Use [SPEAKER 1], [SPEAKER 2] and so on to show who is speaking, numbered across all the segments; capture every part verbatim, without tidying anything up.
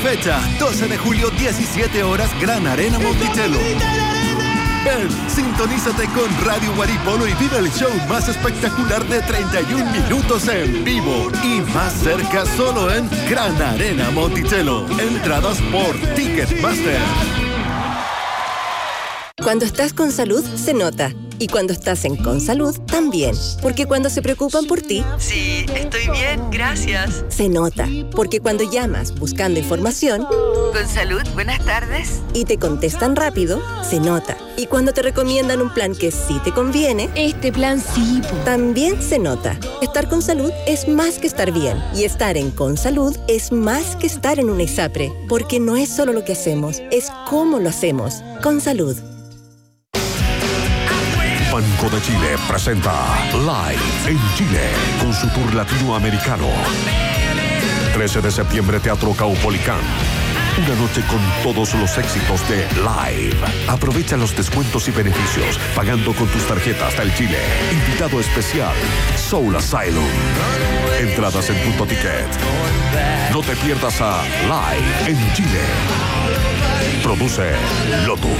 [SPEAKER 1] fecha, doce de julio, diecisiete horas, Gran Arena Monticello. Ven, sintonízate con Radio Guaripolo y vive el show más espectacular de treinta y un minutos en vivo y más cerca solo en Gran Arena Monticello. Entradas por Ticketmaster.
[SPEAKER 2] Cuando estás con salud, se nota. Y cuando estás en Consalud, también. Porque cuando se preocupan por ti...
[SPEAKER 3] Sí, estoy bien, gracias.
[SPEAKER 2] Se nota. Porque cuando llamas buscando información...
[SPEAKER 3] Consalud, buenas tardes.
[SPEAKER 2] Y te contestan rápido, se nota. Y cuando te recomiendan un plan que sí te conviene...
[SPEAKER 4] Este plan sí. Po.
[SPEAKER 2] También se nota. Estar con salud es más que estar bien. Y estar en Consalud es más que estar en una ISAPRE. Porque no es solo lo que hacemos, es cómo lo hacemos. Consalud.
[SPEAKER 5] Banco de Chile presenta Live en Chile con su tour latinoamericano. trece de septiembre, Teatro Caupolicán. Una noche con todos los éxitos de Live. Aprovecha los descuentos y beneficios pagando con tus tarjetas del Chile. Invitado especial, Soul Asylum. Entradas en Punto Ticket. No te pierdas a Live en Chile. Produce Lotus.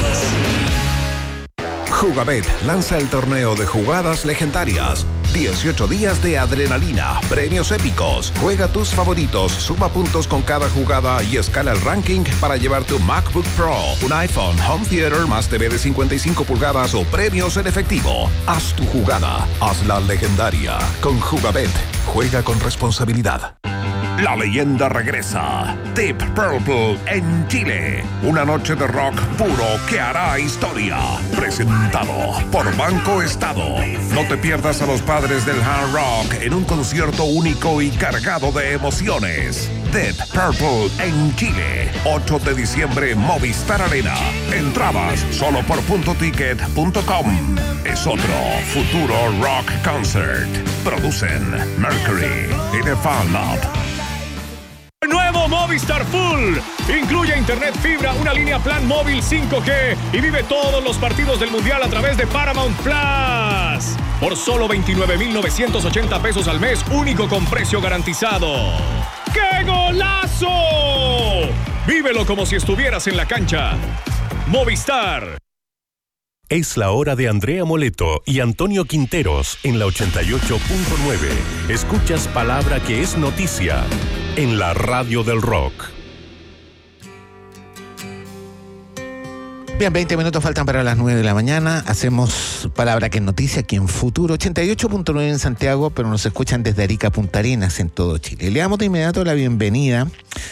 [SPEAKER 6] Jugabet lanza el torneo de jugadas legendarias. dieciocho días de adrenalina, premios épicos. Juega tus favoritos, suma puntos con cada jugada y escala el ranking para llevar tu MacBook Pro, un iPhone, home theater más T V de cincuenta y cinco pulgadas o premios en efectivo. Haz tu jugada, hazla legendaria. Con Jugabet, juega con responsabilidad. La leyenda regresa. Deep Purple en Chile. Una noche de rock puro que hará historia. Presentado por Banco Estado. No te pierdas a los padres del hard rock en un concierto único y cargado de emociones. Deep Purple en Chile. ocho de diciembre, Movistar Arena. Entradas solo por punto ticket punto com. Es otro futuro rock concert. Producen Mercury y The Fan Lab.
[SPEAKER 7] Nuevo Movistar Full. Incluye internet fibra, una línea plan móvil cinco G y vive todos los partidos del Mundial a través de Paramount Plus. Por solo veintinueve mil novecientos ochenta pesos al mes, único con precio garantizado. ¡Qué golazo! Vívelo como si estuvieras en la cancha. Movistar.
[SPEAKER 5] Es la hora de Andrea Moleto y Antonio Quinteros en la ochenta y ocho punto nueve. Escuchas palabra que es noticia en la radio del rock.
[SPEAKER 8] Bien, veinte minutos faltan para las nueve de la mañana. Hacemos palabra que es noticia aquí en Futuro. ochenta y ocho punto nueve en Santiago, pero nos escuchan desde Arica, Punta Arenas en todo Chile. Le damos de inmediato la bienvenida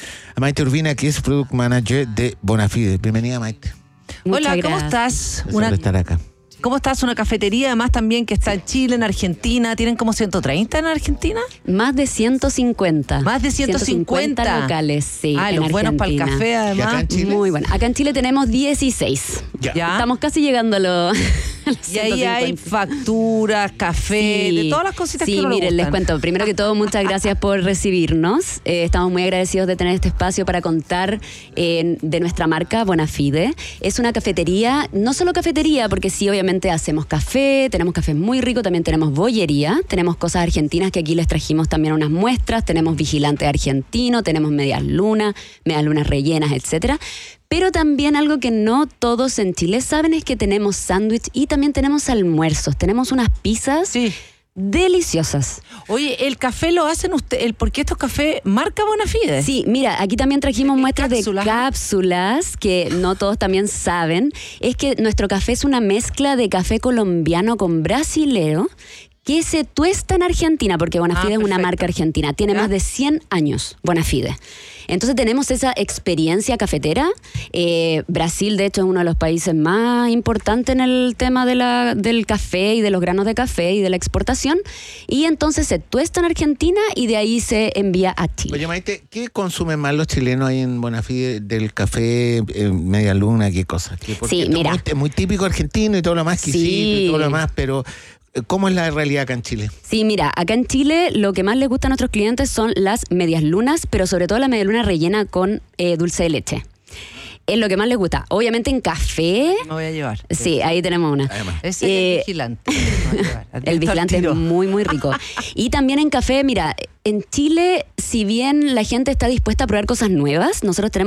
[SPEAKER 8] a Maite Urbina, que es Product Manager de Bonafide. Bienvenida, Maite.
[SPEAKER 9] Hola, ¿cómo estás?
[SPEAKER 8] Una... estar acá.
[SPEAKER 9] ¿Cómo estás? Una cafetería, además también que está en Chile, en Argentina. ¿Tienen como ciento treinta en Argentina?
[SPEAKER 4] Más de ciento cincuenta.
[SPEAKER 9] Más de ciento cincuenta.
[SPEAKER 4] ciento cincuenta locales, sí.
[SPEAKER 9] Ah,
[SPEAKER 4] en
[SPEAKER 9] los
[SPEAKER 4] Argentina.
[SPEAKER 9] buenos para el café, además.
[SPEAKER 8] ¿Y acá en Chile?
[SPEAKER 4] Muy bueno. Acá en Chile tenemos dieciséis.
[SPEAKER 8] Ya.
[SPEAKER 9] ¿Ya?
[SPEAKER 4] Estamos casi llegando a los...
[SPEAKER 9] Y ahí hay facturas, café,
[SPEAKER 4] sí,
[SPEAKER 9] de todas las cositas
[SPEAKER 4] sí,
[SPEAKER 9] que uno le
[SPEAKER 4] miren, les
[SPEAKER 9] gustan.
[SPEAKER 4] cuento. Primero que todo, muchas gracias por recibirnos. Eh, estamos muy agradecidos de tener este espacio para contar eh, de nuestra marca Bonafide. Es una cafetería, no solo cafetería, porque sí, obviamente hacemos café, tenemos café muy rico, también tenemos bollería, tenemos cosas argentinas que aquí les trajimos también unas muestras, tenemos vigilante argentino, tenemos medias lunas, medias lunas rellenas, etcétera. Pero también algo que no todos en Chile saben es que tenemos sándwich y también tenemos almuerzos. Tenemos unas pizzas
[SPEAKER 9] Sí.
[SPEAKER 4] deliciosas.
[SPEAKER 9] Oye, ¿el café lo hacen ustedes? ¿Por qué estos cafés marca Bonafide?
[SPEAKER 4] Sí, mira, aquí también trajimos muestras
[SPEAKER 9] cápsulas.
[SPEAKER 4] de cápsulas que no todos también saben. Es que nuestro café es una mezcla de café colombiano con brasilero que se tuesta en Argentina, porque Bonafide
[SPEAKER 9] Ah,
[SPEAKER 4] es una
[SPEAKER 9] perfecto.
[SPEAKER 4] marca argentina. Tiene
[SPEAKER 9] ¿Ya?
[SPEAKER 4] más de cien años, Bonafide. Entonces tenemos esa experiencia cafetera. Eh, Brasil, de hecho, es uno de los países más importantes en el tema de la, del café y de los granos de café y de la exportación. Y entonces se tuesta en Argentina y de ahí se envía a Chile.
[SPEAKER 8] Oye, Maite, ¿qué consumen más los chilenos ahí en Bonafide del café, eh, media luna, qué cosas? ¿Qué? Porque
[SPEAKER 4] Sí,
[SPEAKER 8] esto
[SPEAKER 4] mira.
[SPEAKER 8] Es muy, es muy típico argentino y todo lo más, exquisito
[SPEAKER 4] Sí.
[SPEAKER 8] y todo lo demás, pero ¿cómo es la realidad acá en Chile?
[SPEAKER 4] Sí, mira, acá en Chile lo que más les gusta a nuestros clientes son las medias lunas, pero sobre todo la media luna rellena con eh, dulce de leche. Es lo que más les gusta. Obviamente en café...
[SPEAKER 9] Me voy a llevar.
[SPEAKER 4] Sí, ahí tenemos una.
[SPEAKER 8] Además.
[SPEAKER 9] Ese
[SPEAKER 4] Eh,
[SPEAKER 9] es el vigilante. Me voy a llevar.
[SPEAKER 4] El
[SPEAKER 9] Atento
[SPEAKER 4] vigilante
[SPEAKER 9] al
[SPEAKER 4] es
[SPEAKER 9] tiro.
[SPEAKER 4] muy, muy rico. Y también en café, mira, en Chile, si bien la gente está dispuesta a probar cosas nuevas, nosotros tenemos